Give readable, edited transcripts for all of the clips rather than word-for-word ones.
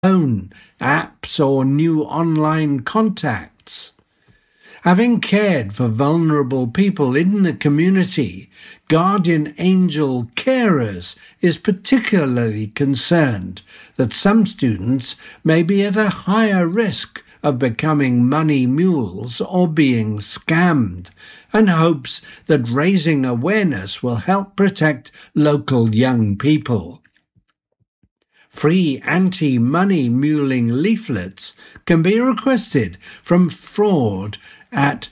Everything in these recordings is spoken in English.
phone, apps or new online contacts. Having cared for vulnerable people in the community, Guardian Angel Carers is particularly concerned that some students may be at a higher risk of becoming money mules or being scammed, and hopes that raising awareness will help protect local young people. Free anti-money muling leaflets can be requested from fraud at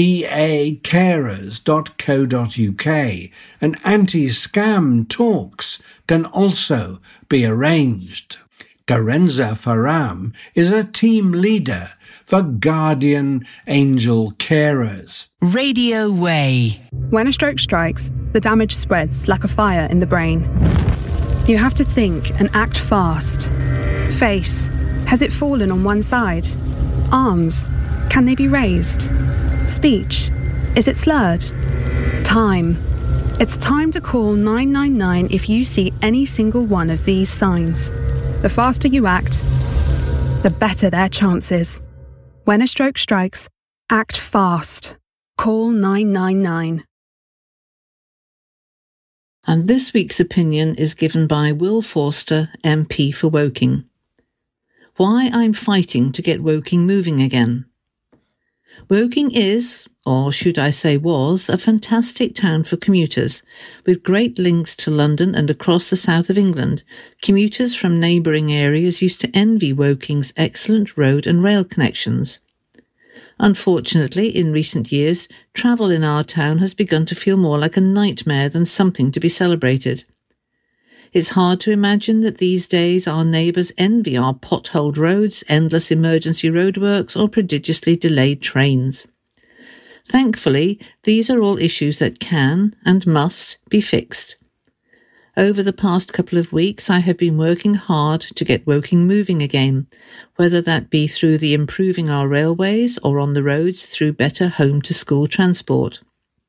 gacarers.co.uk, and anti-scam talks can also be arranged. Garenza Faram is a team leader for Guardian Angel Carers. Radio Way. When a stroke strikes, the damage spreads like a fire in the brain. You have to think and act fast. Face. Has it fallen on one side? Arms. Can they be raised? Speech. Is it slurred? Time. It's time to call 999 if you see any single one of these signs. The faster you act, the better their chances. When a stroke strikes, act fast. Call 999. And this week's opinion is given by Will Forster, MP for Woking. Why I'm fighting to get Woking moving again. Woking is, or should I say was, a fantastic town for commuters, with great links to London and across the south of England. Commuters from neighbouring areas used to envy Woking's excellent road and rail connections. Unfortunately, in recent years, travel in our town has begun to feel more like a nightmare than something to be celebrated. It's hard to imagine that these days our neighbours envy our potholed roads, endless emergency roadworks, or prodigiously delayed trains. Thankfully, these are all issues that can and must be fixed. Over the past couple of weeks, I have been working hard to get Woking moving again, whether that be through the improving our railways or on the roads through better home-to-school transport.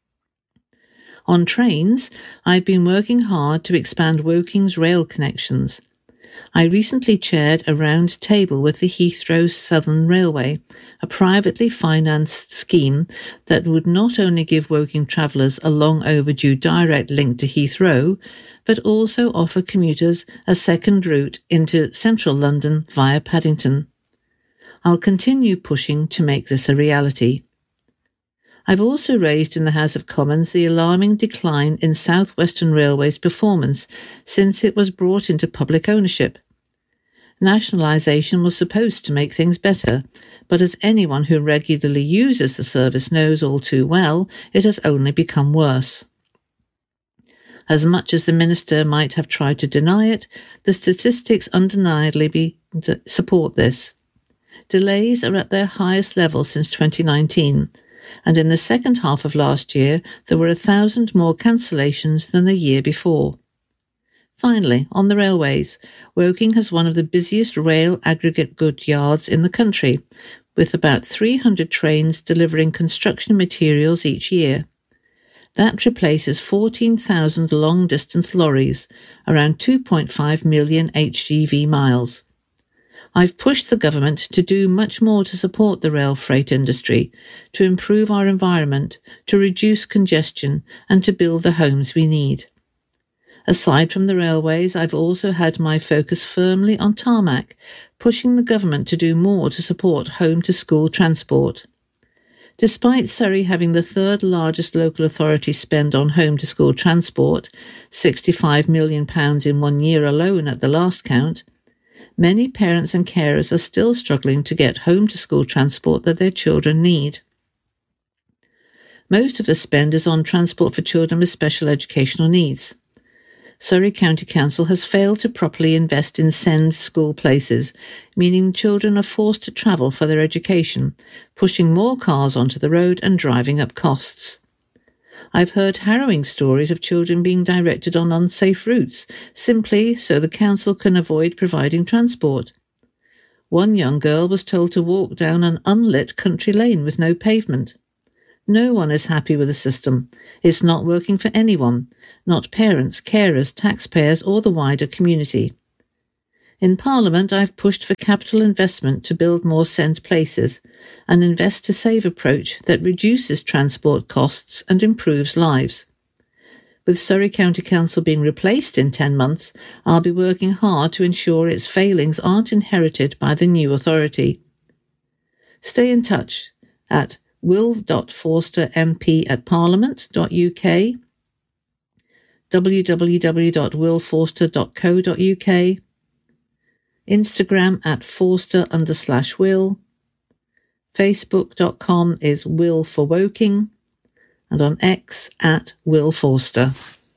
On trains, I've been working hard to expand Woking's rail connections. I recently chaired a round table with the Heathrow Southern Railway, a privately financed scheme that would not only give Woking travellers a long overdue direct link to Heathrow, but also offer commuters a second route into central London via Paddington. I'll continue pushing to make this a reality. I've also raised in the House of Commons the alarming decline in South Western Railway's performance since it was brought into public ownership. Nationalisation was supposed to make things better, but as anyone who regularly uses the service knows all too well, it has only become worse. As much as the Minister might have tried to deny it, the statistics undeniably support this. Delays are at their highest level since 2019, and in the second half of last year there were 1,000 more cancellations than the year before. Finally, on the railways, Woking has one of the busiest rail aggregate goods yards in the country, with about 300 trains delivering construction materials each year. That replaces 14,000 long-distance lorries, around 2.5 million HGV miles. I've pushed the government to do much more to support the rail freight industry, to improve our environment, to reduce congestion, and to build the homes we need. Aside from the railways, I've also had my focus firmly on tarmac, pushing the government to do more to support home-to-school transport. Despite Surrey having the third largest local authority spend on home-to-school transport, £65 million in 1 year alone at the last count, many parents and carers are still struggling to get home-to-school transport that their children need. Most of the spend is on transport for children with special educational needs. Surrey County Council has failed to properly invest in SEND school places, meaning children are forced to travel for their education, pushing more cars onto the road and driving up costs. I've heard harrowing stories of children being directed on unsafe routes, simply so the council can avoid providing transport. One young girl was told to walk down an unlit country lane with no pavement. No one is happy with the system. It's not working for anyone, not parents, carers, taxpayers, or the wider community. In Parliament, I've pushed for capital investment to build more SEND places, an invest to save approach that reduces transport costs and improves lives. With Surrey County Council being replaced in 10 months, I'll be working hard to ensure its failings aren't inherited by the new authority. Stay in touch at will.forstermp@parliament.uk, www.willforster.co.uk, Instagram at Forster_Will, Facebook.com is Will for Woking, and on X at Will Forster.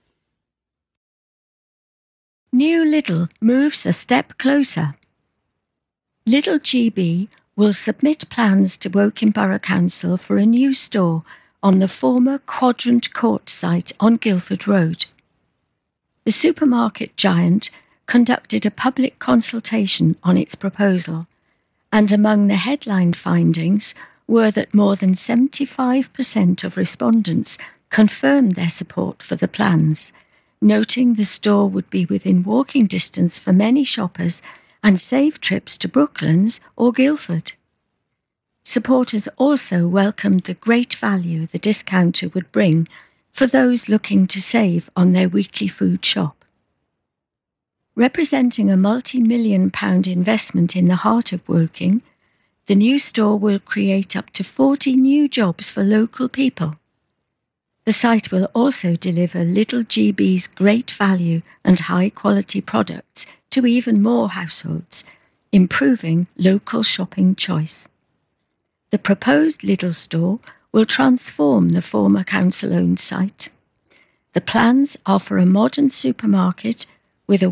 New Lidl moves a step closer. Lidl GB will submit plans to Woking Borough Council for a new store on the former Quadrant Court site on Guildford Road. The supermarket giant conducted a public consultation on its proposal, and among the headline findings were that more than 75% of respondents confirmed their support for the plans, noting the store would be within walking distance for many shoppers and save trips to Brooklands or Guildford. Supporters also welcomed the great value the discounter would bring for those looking to save on their weekly food shop. Representing a multi-million-pound investment in the heart of Woking, the new store will create up to 40 new jobs for local people. The site will also deliver Lidl GB's great value and high-quality products to even more households, improving local shopping choice. The proposed Lidl store will transform the former council-owned site. The plans are for a modern supermarket with a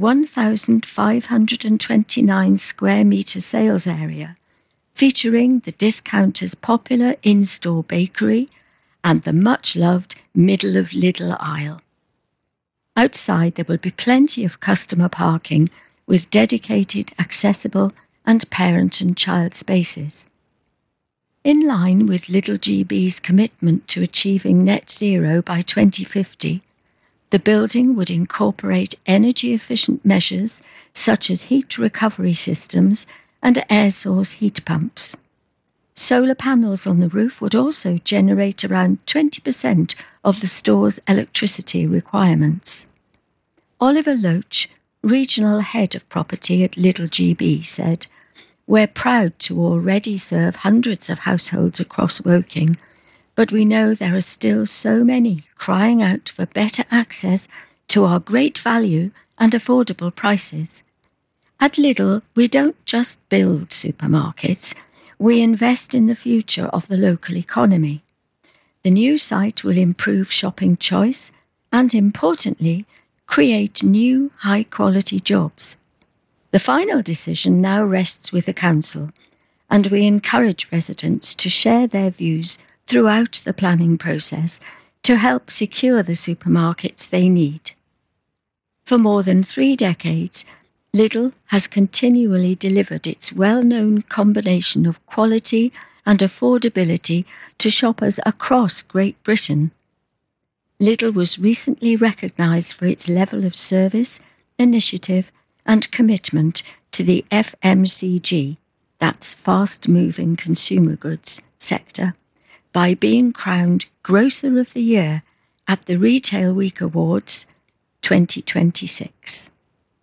1,529 square metre sales area, featuring the discounter's popular in-store bakery and the much-loved middle of Lidl aisle. Outside there will be plenty of customer parking with dedicated, accessible and parent and child spaces. In line with Lidl GB's commitment to achieving net zero by 2050, the building would incorporate energy-efficient measures such as heat recovery systems and air source heat pumps. Solar panels on the roof would also generate around 20% of the store's electricity requirements. Oliver Loach, regional head of property at Lidl GB, said, "We're proud to already serve hundreds of households across Woking, but we know there are still so many crying out for better access to our great value and affordable prices. At Lidl, we don't just build supermarkets, we invest in the future of the local economy. The new site will improve shopping choice and, importantly, create new high-quality jobs. The final decision now rests with the council, and we encourage residents to share their views throughout the planning process to help secure the supermarkets they need." For more than 3 decades, Lidl has continually delivered its well-known combination of quality and affordability to shoppers across Great Britain. Lidl was recently recognised for its level of service, initiative and commitment to the FMCG, that's fast-moving consumer goods, sector, by being crowned Grocer of the Year at the Retail Week Awards 2026.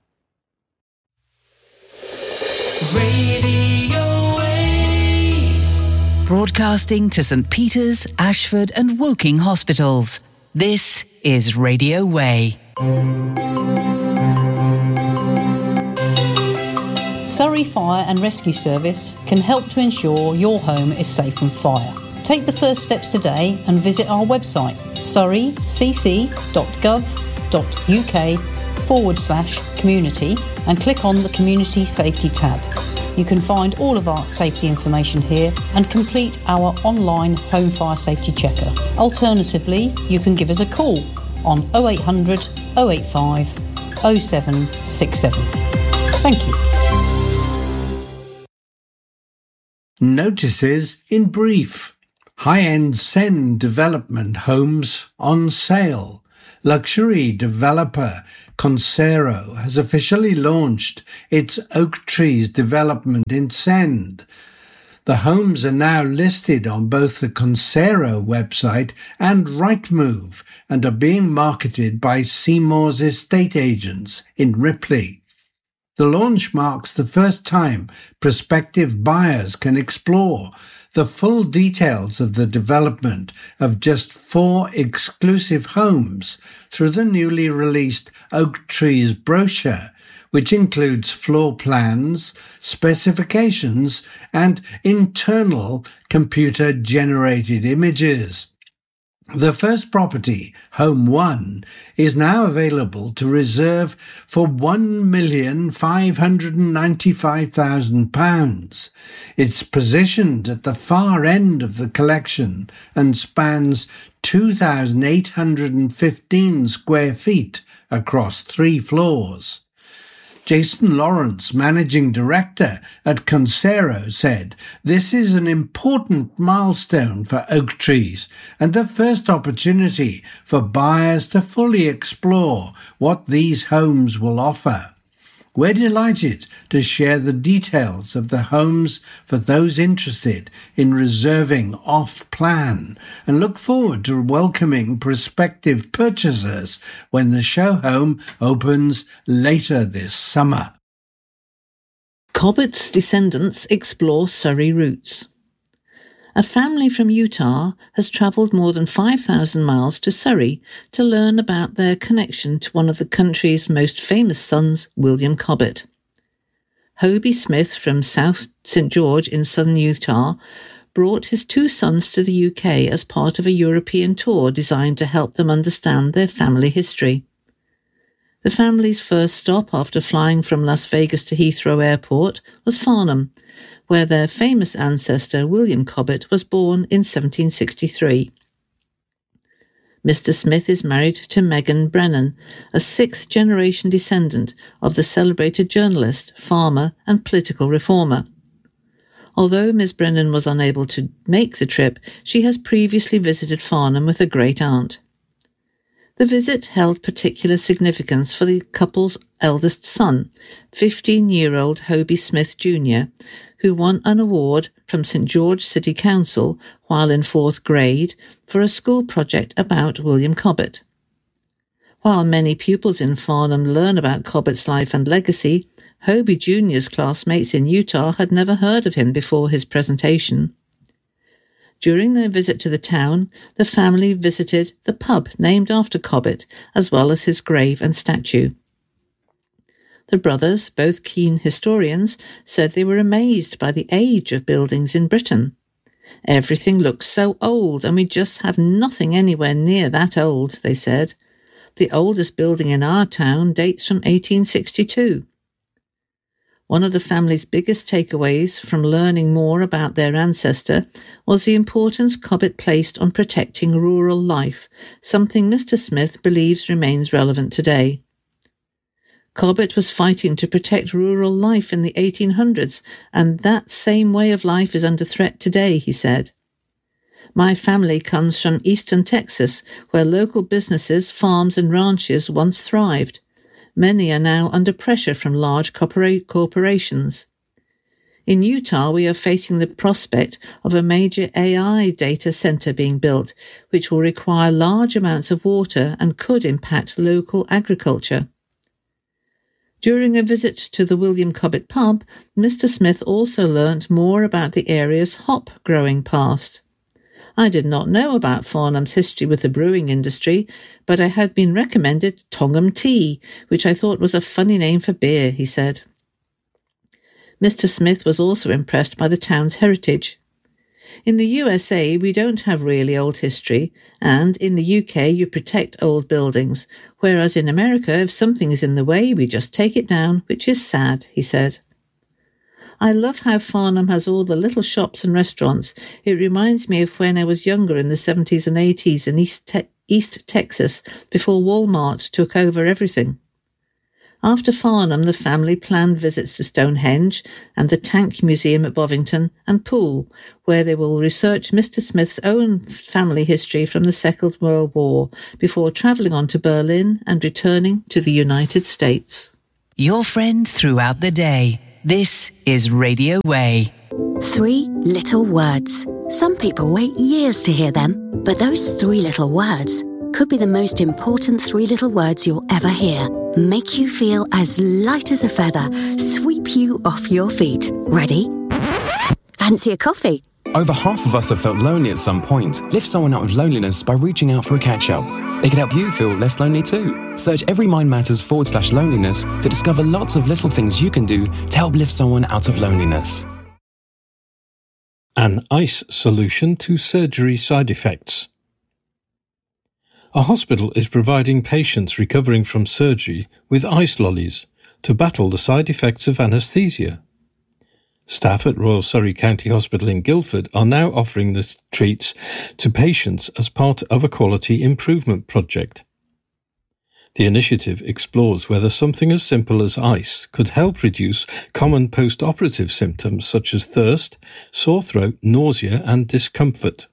Radio Way. Broadcasting to St Peter's, Ashford and Woking hospitals. This is Radio Way. Surrey Fire and Rescue Service can help to ensure your home is safe from fire. Take the first steps today and visit our website surreycc.gov.uk/community and click on the Community Safety tab. You can find all of our safety information here and complete our online home fire safety checker. Alternatively, you can give us a call on 0800 085 0767. Thank you. Notices in brief. High-end SEND development homes on sale. Luxury developer Concero has officially launched its Oak Trees development in Send. The homes are now listed on both the Concero website and Rightmove and are being marketed by Seymour's estate agents in Ripley. The launch marks the first time prospective buyers can explore the full details of the development of just 4 exclusive homes through the newly released Oak Trees brochure, which includes floor plans, specifications, and internal computer-generated images. The first property, Home 1, is now available to reserve for £1,595,000. It's positioned at the far end of the collection and spans 2,815 square feet across 3 floors. Jason Lawrence, managing director at Concero, said, "This is an important milestone for Oak Trees and the first opportunity for buyers to fully explore what these homes will offer. We're delighted to share the details of the homes for those interested in reserving off-plan and look forward to welcoming prospective purchasers when the show home opens later this summer." Cobbett's descendants explore Surrey routes. A family from Utah has travelled more than 5,000 miles to Surrey to learn about their connection to one of the country's most famous sons, William Cobbett. Hobie Smith from South St. George in southern Utah brought his 2 sons to the UK as part of a European tour designed to help them understand their family history. The family's first stop after flying from Las Vegas to Heathrow Airport was Farnham, where their famous ancestor William Cobbett was born in 1763. Mr. Smith is married to Megan Brennan, a 6th-generation descendant of the celebrated journalist, farmer and political reformer. Although Ms. Brennan was unable to make the trip, she has previously visited Farnham with a great-aunt. The visit held particular significance for the couple's eldest son, 15-year-old Hobie Smith Jr., who won an award from St. George City Council while in 4th grade for a school project about William Cobbett. While many pupils in Farnham learn about Cobbett's life and legacy, Hobie Jr.'s classmates in Utah had never heard of him before his presentation. During their visit to the town, the family visited the pub named after Cobbett, as well as his grave and statue. The brothers, both keen historians, said they were amazed by the age of buildings in Britain. "Everything looks so old, and we just have nothing anywhere near that old," they said. "The oldest building in our town dates from 1862. One of the family's biggest takeaways from learning more about their ancestor was the importance Cobbett placed on protecting rural life, something Mr. Smith believes remains relevant today. Cobbett was fighting to protect rural life in the 1800s, and that same way of life is under threat today, he said. "My family comes from eastern Texas, where local businesses, farms and ranches once thrived. Many are now under pressure from large corporations. In Utah, we are facing the prospect of a major AI data center being built, which will require large amounts of water and could impact local agriculture." During a visit to the William Cobbett pub, Mr. Smith also learnt more about the area's hop-growing past. "I did not know about Farnham's history with the brewing industry, but I had been recommended Tongham Tea, which I thought was a funny name for beer," he said. Mr. Smith was also impressed by the town's heritage. "In the USA, we don't have really old history, and in the UK you protect old buildings, whereas in America, if something is in the way, we just take it down, which is sad," he said. "I love how Farnham has all the little shops and restaurants. It reminds me of when I was younger in the 70s and 80s in East Texas, before Walmart took over everything. After Farnham, the family planned visits to Stonehenge and the Tank Museum at Bovington and Poole, where they will research Mr. Smith's own family history from the Second World War before travelling on to Berlin and returning to the United States. Your friend throughout the day. This is Radio Way. 3 little words. Some people wait years to hear them, but those 3 little words could be the most important 3 little words you'll ever hear. Make you feel as light as a feather, sweep you off your feet. Ready? Fancy a coffee? Over half of us have felt lonely at some point. Lift someone out of loneliness by reaching out for a catch-up. It can help you feel less lonely too. Search Every Mind Matters /loneliness to discover lots of little things you can do to help lift someone out of loneliness. An ice solution to surgery side effects. A hospital is providing patients recovering from surgery with ice lollies to battle the side effects of anaesthesia. Staff at Royal Surrey County Hospital in Guildford are now offering the treats to patients as part of a quality improvement project. The initiative explores whether something as simple as ice could help reduce common post-operative symptoms such as thirst, sore throat, nausea and discomfort.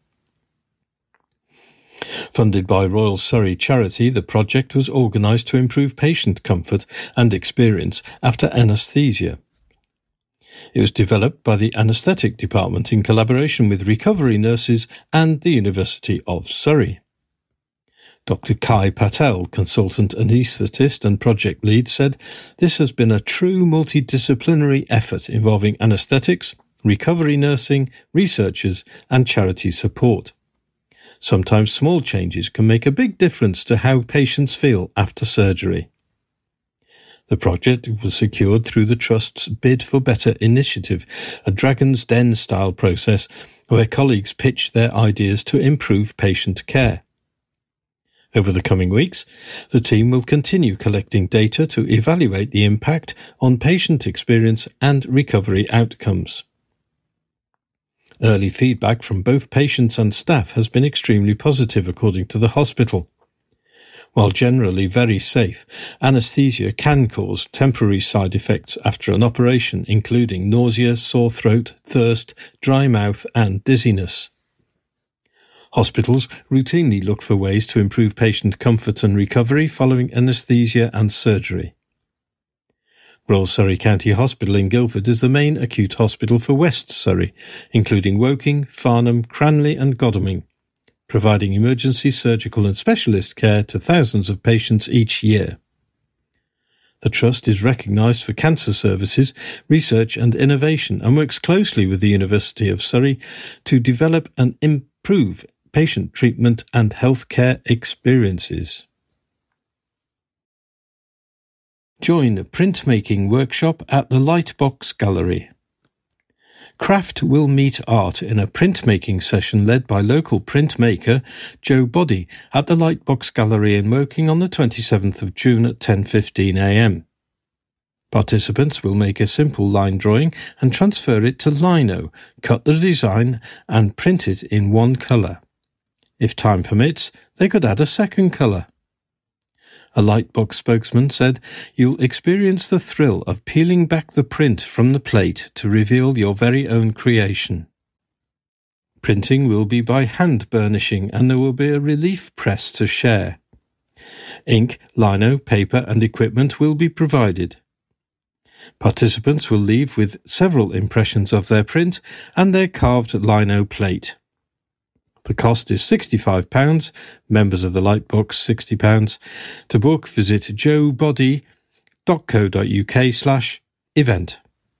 Funded by Royal Surrey Charity, the project was organised to improve patient comfort and experience after anaesthesia. It was developed by the Anaesthetic Department in collaboration with recovery nurses and the University of Surrey. Dr. Kai Patel, consultant anaesthetist and project lead, said this has been a true multidisciplinary effort involving anaesthetics, recovery nursing, researchers and charity support. Sometimes small changes can make a big difference to how patients feel after surgery. The project was secured through the Trust's Bid for Better initiative, a Dragon's Den-style process where colleagues pitch their ideas to improve patient care. Over the coming weeks, the team will continue collecting data to evaluate the impact on patient experience and recovery outcomes. Early feedback from both patients and staff has been extremely positive, according to the hospital. While generally very safe, anaesthesia can cause temporary side effects after an operation, including nausea, sore throat, thirst, dry mouth and dizziness. Hospitals routinely look for ways to improve patient comfort and recovery following anaesthesia and surgery. Royal Surrey County Hospital in Guildford is the main acute hospital for West Surrey, including Woking, Farnham, Cranley and Godalming, providing emergency surgical and specialist care to thousands of patients each year. The Trust is recognised for cancer services, research and innovation and works closely with the University of Surrey to develop and improve patient treatment and healthcare experiences. Join a printmaking workshop at the Lightbox Gallery. Craft will meet art in a printmaking session led by local printmaker Joe Body at the Lightbox Gallery in Woking on the 27th of June at 10:15 a.m. Participants will make a simple line drawing and transfer it to lino, cut the design and print it in one colour. If time permits, they could add a second colour. A Lightbox spokesman said, "You'll experience the thrill of peeling back the print from the plate to reveal your very own creation. Printing will be by hand burnishing and there will be a relief press to share. Ink, lino, paper and equipment will be provided. Participants will leave with several impressions of their print and their carved lino plate. The cost is £65, members of the Lightbox £60. To book, visit joebody.co.uk/event.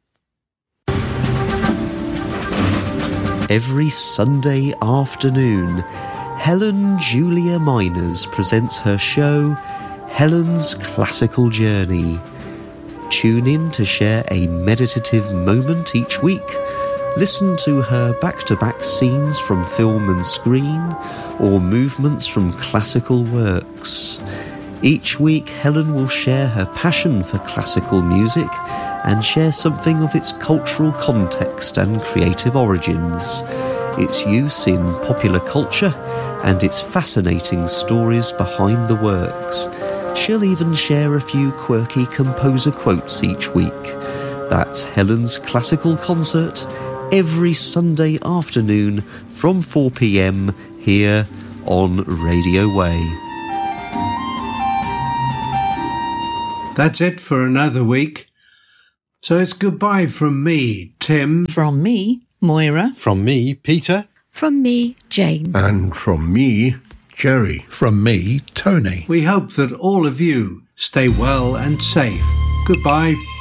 Every Sunday afternoon, Helen Julia Miners presents her show, Helen's Classical Journey. Tune in to share a meditative moment each week. Listen to her back-to-back scenes from film and screen, or movements from classical works. Each week, Helen will share her passion for classical music and share something of its cultural context and creative origins, its use in popular culture, and its fascinating stories behind the works. She'll even share a few quirky composer quotes each week. That's Helen's Classical Concert, every Sunday afternoon from 4 p.m. here on Radio Way. That's it for another week. So it's goodbye from me, Tim. From me, Moira. From me, Peter. From me, Jane. And from me, Jerry. From me, Tony. We hope that all of you stay well and safe. Goodbye.